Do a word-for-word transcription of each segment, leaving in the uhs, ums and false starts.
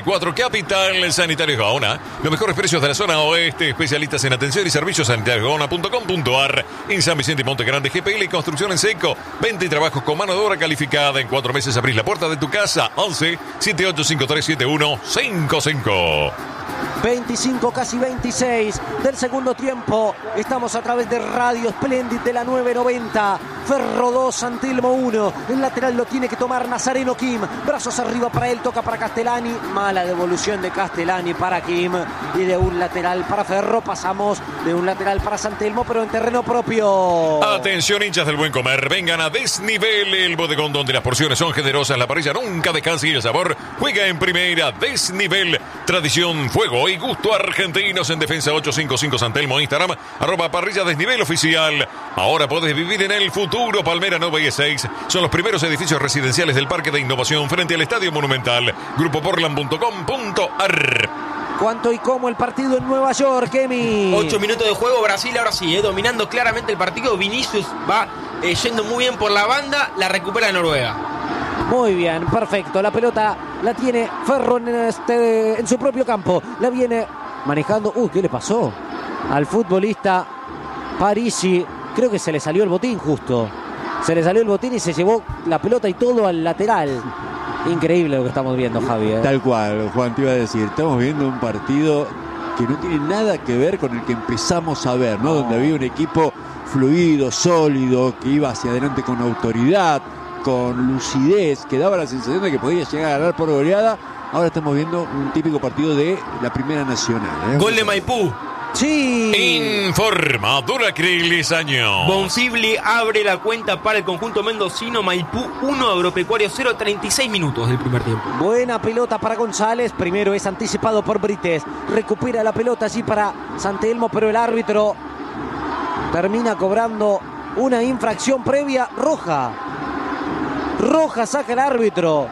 cuatro Capital Sanitario Gaona. Los mejores precios de la zona oeste. Especialistas en atención y servicios sanitarios gaona punto com punto ar. En San Vicente y Monte Grande, G P L y construcción en seco. Venta y trabajos con mano de obra calificada. En cuatro meses abrís la puerta de tu casa. once, setenta y ocho, cincuenta y tres, setenta y uno, cincuenta y cinco. veinticinco, casi veintiséis del segundo tiempo. Estamos a través de Radio Splendid de la nueve noventa. Ferro dos, San Telmo uno. El lateral lo tiene que tomar Nazareno Kim. Brazos arriba para él, toca para Castellani. Mala devolución de Castellani para Kim. Y de un lateral para Ferro pasamos de un lateral para San Telmo, pero en terreno propio. Atención, hinchas del buen comer. Vengan a Desnivel, el bodegón donde las porciones son generosas. La parrilla nunca descansa y el sabor juega en primera. Desnivel, tradición, fuego y gusto argentinos. En defensa ocho cinco cinco San Telmo. Instagram, arroba parrilla Desnivel oficial. Ahora podés vivir en el futuro. Palmera Nova y E seis son los primeros edificios residenciales del Parque de Innovación frente al Estadio Monumental. Grupo portland punto com punto ar. ¿Cuánto y cómo el partido en Nueva York, Emi? Ocho minutos de juego, Brasil ahora sí, eh, dominando claramente el partido. Vinicius va eh, yendo muy bien por la banda, la recupera Noruega. Muy bien, perfecto. La pelota la tiene Ferro en, este, en su propio campo. La viene manejando. Uy, ¿qué le pasó al futbolista Parisi? Creo que se le salió el botín justo. Se le salió el botín y se llevó la pelota y todo al lateral. Increíble lo que estamos viendo, Javi, ¿eh? Tal cual, Juan, te iba a decir. Estamos viendo un partido que no tiene nada que ver con el que empezamos a ver, ¿no? Donde había un equipo fluido, sólido, que iba hacia adelante con autoridad, con lucidez, que daba la sensación de que podía llegar a ganar por goleada. Ahora estamos viendo un típico partido de la Primera Nacional, ¿eh? Gol de Maipú. Sí. Informa Duracrilisaño. Bonfibli abre la cuenta para el conjunto mendocino. Maipú uno, Agropecuario cero, treinta y seis minutos del primer tiempo. Buena pelota para González. Primero es anticipado por Brites. Recupera la pelota allí para San Telmo, pero el árbitro termina cobrando una infracción previa. Roja. Roja saca el árbitro.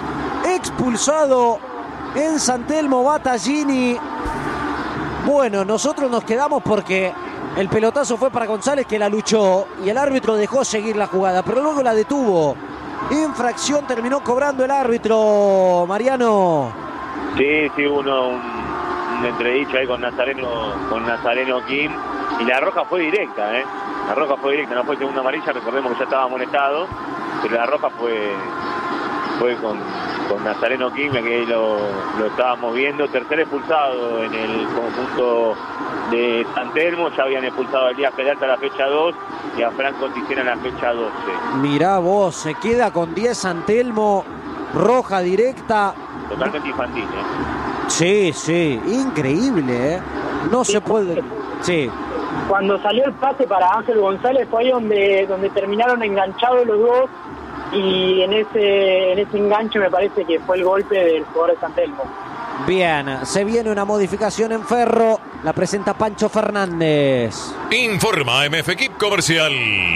Expulsado en San Telmo Battaglini. Bueno, nosotros nos quedamos porque el pelotazo fue para González, que la luchó y el árbitro dejó seguir la jugada, pero luego la detuvo. Infracción terminó cobrando el árbitro, Mariano. Sí, sí, uno un, un entredicho ahí con Nazareno, con Nazareno Kim, y la roja fue directa, ¿eh? La roja fue directa, no fue segunda amarilla, recordemos que ya estaba amonestado, pero la roja fue, fue con... con Nazareno Kim, que ahí lo, lo estábamos viendo. Tercer expulsado en el conjunto de San Telmo. Ya habían expulsado a Elías Peralta a la fecha dos y a Franco Ticena a la fecha doce. Mirá vos, se queda con diez San Telmo, roja directa. Totalmente infantil, ¿eh? Sí, sí, increíble, ¿eh? No se puede... Sí. Cuando salió el pase para Ángel González fue ahí donde, donde terminaron enganchados los dos. Y en ese en ese enganche me parece que fue el golpe del jugador de San Telmo. Bien, se viene una modificación en Ferro. La presenta Pancho Fernández. Informa M F Equip Comercial.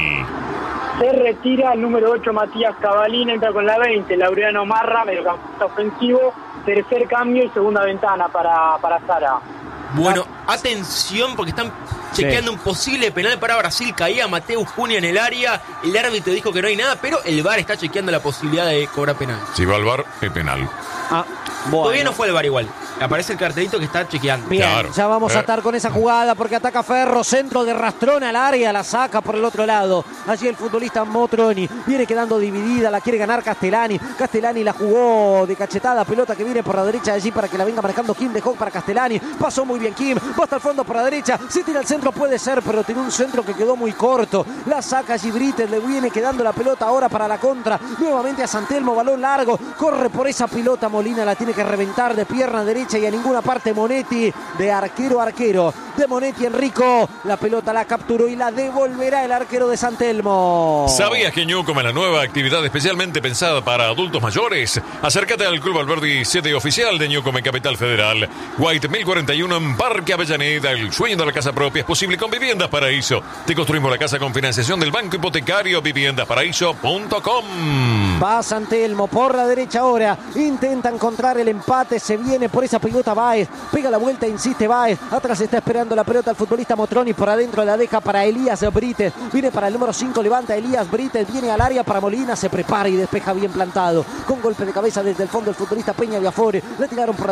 Se retira el número ocho Matías Cavalina, entra con la veinte Laureano Marra, mediocampista ofensivo. Tercer cambio y segunda ventana para, para Sara. Bueno, atención porque están chequeando sí. un posible penal para Brasil. Caía Mateus Cunha en el área. El árbitro dijo que no hay nada, pero el V A R está chequeando la posibilidad de cobrar penal. Si va al V A R, es penal. Ah, bueno. Todavía no fue el V A R igual. Aparece el cartelito que está chequeando. Bien, claro. Ya vamos eh. a estar con esa jugada porque ataca Ferro. Centro de Rastrón al área, la saca por el otro lado. Allí el futbolista Motroni viene quedando dividida, la quiere ganar Castellani. Castellani la jugó de cachetada, pelota que viene por la derecha de allí para que la venga manejando Kim. Dejó para Castellani, pasó muy bien Kim, va hasta el fondo por la derecha. Si tira al centro puede ser, pero tiene un centro que quedó muy corto. La saca allí Brites, le viene quedando la pelota ahora para la contra. Nuevamente a San Telmo, balón largo, corre por esa pelota Molina, la tiene que reventar de pierna derecha y a ninguna parte Monetti, de arquero a arquero, de Monetti Enrico, la pelota la capturó y la devolverá el arquero de San Telmo. ¿Sabías que Newcom es la nueva actividad especialmente pensada para adultos mayores? Acércate al Club Alberdi, sede oficial de Newcom en Capital Federal. White mil cuarenta y uno en Parque Avellaneda. El sueño de la casa propia es posible con Viviendas Paraíso. Te construimos la casa con financiación del Banco Hipotecario. viviendas paraíso punto com. Va San Telmo por la derecha ahora, intenta encontrar del empate. Se viene por esa pelota Báez. Pega la vuelta, insiste Báez. Atrás está esperando la pelota el futbolista Motroni. Por adentro la deja para Elías Brites. Viene para el número cinco. Levanta Elías Brites. Viene al área para Molina. Se prepara y despeja bien plantado. Con golpe de cabeza desde el fondo el futbolista Peña Viafore. Le tiraron por